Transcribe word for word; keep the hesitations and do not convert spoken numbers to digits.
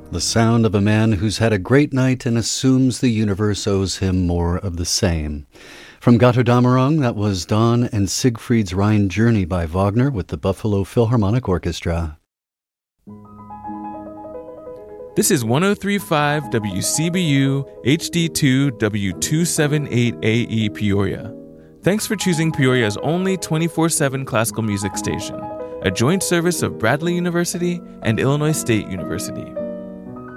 The sound of a man who's had a great night and assumes the universe owes him more of the same. From Götterdämmerung, that was Dawn and Siegfried's Rhine Journey by Wagner with the Buffalo Philharmonic Orchestra. This is one oh three point five W C B U H D two W two seventy-eight A E Peoria. Thanks for choosing Peoria's only twenty-four seven classical music station, a joint service of Bradley University and Illinois State University.